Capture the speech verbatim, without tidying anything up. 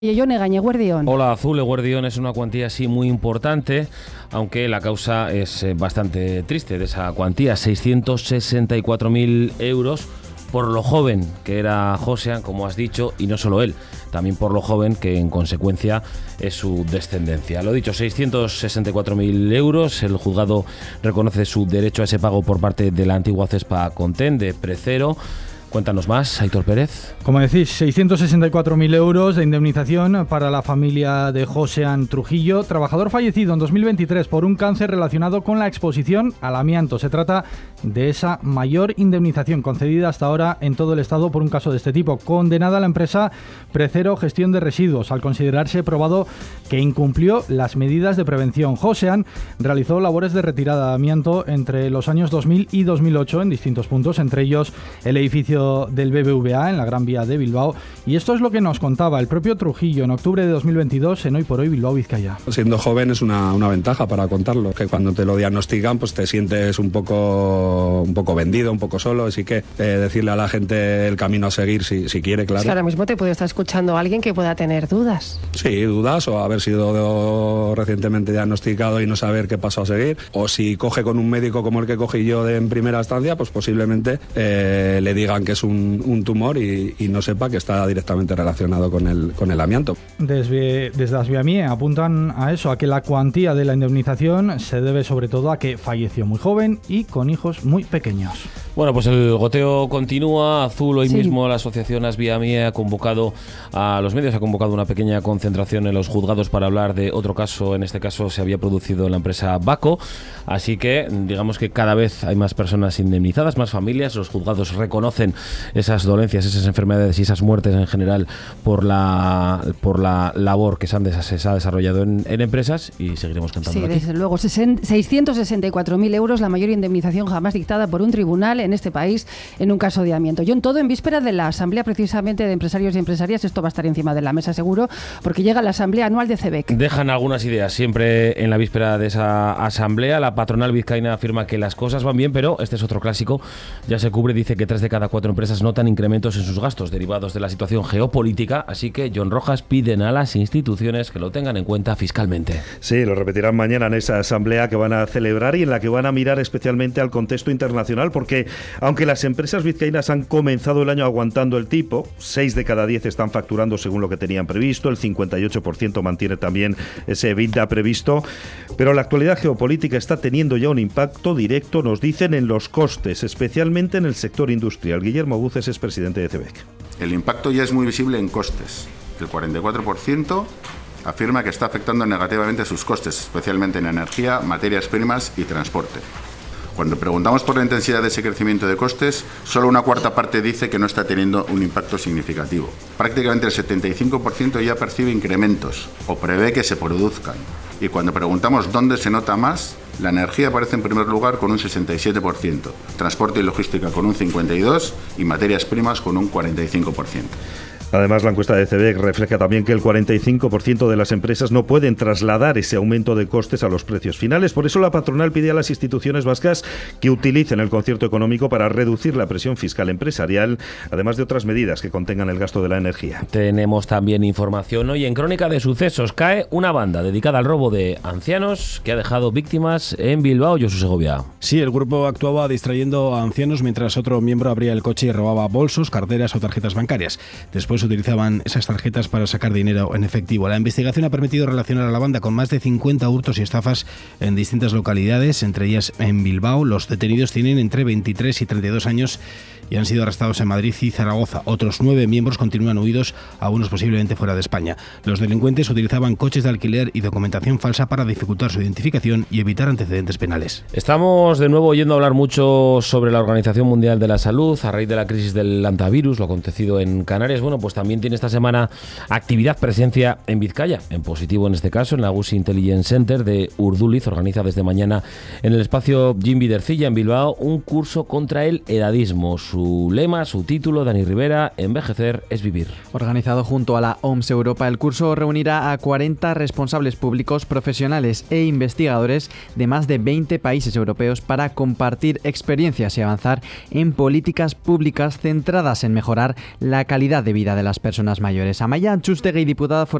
Jone Gañe, Guardión. Hola Azul, Guardión es una cuantía así muy importante, aunque la causa es eh, bastante triste de esa cuantía, seiscientos sesenta y cuatro mil euros por lo joven que era Josean, como has dicho, y no solo él, también por lo joven que en consecuencia es su descendencia. Lo dicho, seiscientos sesenta y cuatro mil euros, el juzgado reconoce su derecho a ese pago por parte de la antigua Cespa Contén de Precero. Cuéntanos más, Aitor Pérez. Como decís, seiscientos sesenta y cuatro mil euros de indemnización para la familia de Josean Trujillo, trabajador fallecido en dos mil veintitrés por un cáncer relacionado con la exposición al amianto. Se trata de esa mayor indemnización concedida hasta ahora en todo el Estado por un caso de este tipo. Condenada la empresa Precero Gestión de Residuos al considerarse probado que incumplió las medidas de prevención. Josean realizó labores de retirada de amianto entre los años dos mil y dos mil ocho en distintos puntos, entre ellos el edificio del B B V A en la Gran Vía de Bilbao, y esto es lo que nos contaba el propio Trujillo en octubre de dos mil veintidós en Hoy por Hoy Bilbao, Vizcaya. Siendo joven es una, una ventaja para contarlo, que cuando te lo diagnostican pues te sientes un poco un poco vendido, un poco solo, así que eh, decirle a la gente el camino a seguir si, si quiere, claro. Es que ahora mismo te puede estar escuchando alguien que pueda tener dudas. Sí, dudas, o haber sido recientemente diagnosticado y no saber qué paso a seguir, o si coge con un médico como el que cogí yo de en primera instancia, pues posiblemente eh, le digan que es un, un tumor y, y no sepa que está directamente relacionado con el, con el amianto. Desde, desde Asviamie apuntan a eso, a que la cuantía de la indemnización se debe sobre todo a que falleció muy joven y con hijos muy pequeños. Bueno, pues el goteo continúa. Azul, hoy sí. mismo la asociación Asviamie ha convocado a los medios, ha convocado una pequeña concentración en los juzgados para hablar de otro caso. En este caso se había producido en la empresa Baco, así que digamos que cada vez hay más personas indemnizadas, más familias. Los juzgados reconocen esas dolencias, esas enfermedades y esas muertes en general por la por la labor que se, han, se ha desarrollado en, en empresas, y seguiremos contando. Sí, aquí. desde luego, seiscientos sesenta y cuatro mil euros, la mayor indemnización jamás dictada por un tribunal en este país en un caso de amianto. Yo en todo en víspera de la asamblea precisamente de empresarios y empresarias, esto va a estar encima de la mesa seguro, porque llega la asamblea anual de CEBEC. Dejan algunas ideas siempre en la víspera de esa asamblea. La patronal vizcaína afirma que las cosas van bien, pero este es otro clásico, ya se cubre, dice que tres de cada cuatro empresas notan incrementos en sus gastos derivados de la situación geopolítica, así que John Rojas piden a las instituciones que lo tengan en cuenta fiscalmente. Sí, lo repetirán mañana en esa asamblea que van a celebrar y en la que van a mirar especialmente al contexto internacional, porque aunque las empresas vizcaínas han comenzado el año aguantando el tipo, seis de cada diez están facturando según lo que tenían previsto, el cincuenta y ocho por ciento mantiene también ese EBITDA previsto, pero la actualidad geopolítica está teniendo ya un impacto directo, nos dicen, en los costes, especialmente en el sector industrial. Guillermo Buces es presidente de CEBEC. El impacto ya es muy visible en costes. El cuarenta y cuatro por ciento afirma que está afectando negativamente sus costes, especialmente en energía, materias primas y transporte. Cuando preguntamos por la intensidad de ese crecimiento de costes, solo una cuarta parte dice que no está teniendo un impacto significativo. Prácticamente el setenta y cinco por ciento ya percibe incrementos o prevé que se produzcan. Y cuando preguntamos dónde se nota más, la energía aparece en primer lugar con un sesenta y siete por ciento, transporte y logística con un cincuenta y dos por ciento y materias primas con un cuarenta y cinco por ciento. Además, la encuesta de CEBEC refleja también que el cuarenta y cinco por ciento de las empresas no pueden trasladar ese aumento de costes a los precios finales. Por eso la patronal pide a las instituciones vascas que utilicen el concierto económico para reducir la presión fiscal empresarial, además de otras medidas que contengan el gasto de la energía. Tenemos también información hoy en Crónica de Sucesos. Cae una banda dedicada al robo de ancianos que ha dejado víctimas en Bilbao. Josu Segovia. Sí, el grupo actuaba distrayendo a ancianos mientras otro miembro abría el coche y robaba bolsos, carteras o tarjetas bancarias. Después utilizaban esas tarjetas para sacar dinero en efectivo. La investigación ha permitido relacionar a la banda con más de cincuenta hurtos y estafas en distintas localidades, entre ellas en Bilbao. Los detenidos tienen entre veintitrés y treinta y dos años y han sido arrestados en Madrid y Zaragoza. Otros nueve miembros continúan huidos, algunos posiblemente fuera de España. Los delincuentes utilizaban coches de alquiler y documentación falsa para dificultar su identificación y evitar antecedentes penales. Estamos de nuevo oyendo hablar mucho sobre la Organización Mundial de la Salud a raíz de la crisis del hantavirus, lo acontecido en Canarias. Bueno, pues también tiene esta semana actividad, presencia en Vizcaya, en positivo en este caso, en la Gusi Intelligence Center de Urduliz. Organiza desde mañana en el espacio Jim Vidercilla en Bilbao un curso contra el edadismo. Su su lema, su título, Dani Rivera, Envejecer es vivir. Organizado junto a la O M S Europa, el curso reunirá a cuarenta responsables públicos, profesionales e investigadores de más de veinte países europeos para compartir experiencias y avanzar en políticas públicas centradas en mejorar la calidad de vida de las personas mayores. Amaia Antxustegui, diputada